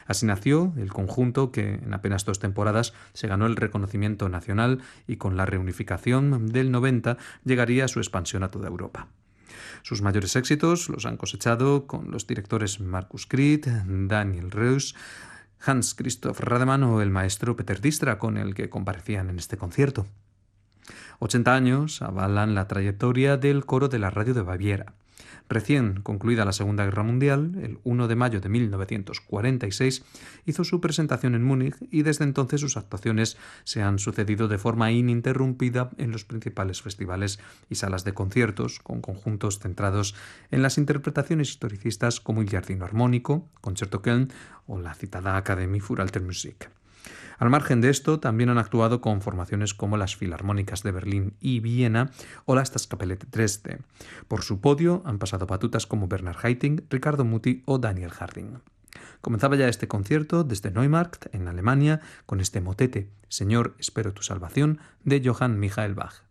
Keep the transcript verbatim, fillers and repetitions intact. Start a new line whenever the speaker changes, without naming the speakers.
Así nació el conjunto que en apenas dos temporadas se ganó el reconocimiento nacional y con la reunificación del noventa llegaría a su expansión a toda Europa. Sus mayores éxitos los han cosechado con los directores Markus Kridt, Daniel Reuss, Hans Christoph Rademann o el maestro Peter Distra, con el que comparecían en este concierto. ochenta años avalan la trayectoria del coro de la radio de Baviera. Recién concluida la Segunda Guerra Mundial, el primero de mayo de mil novecientos cuarenta y seis, hizo su presentación en Múnich y desde entonces sus actuaciones se han sucedido de forma ininterrumpida en los principales festivales y salas de conciertos, con conjuntos centrados en las interpretaciones historicistas como el Giardino Armónico, Concerto Köln o la citada Akademie für Alte Musik. Al margen de esto, también han actuado con formaciones como las Filarmónicas de Berlín y Viena o la Staatskapelle de Dresde. Por su podio han pasado batutas como Bernhard Haitink, Ricardo Muti o Daniel Harding. Comenzaba ya este concierto desde Neumarkt, en Alemania, con este motete, Señor, espero tu salvación, de Johann Michael Bach.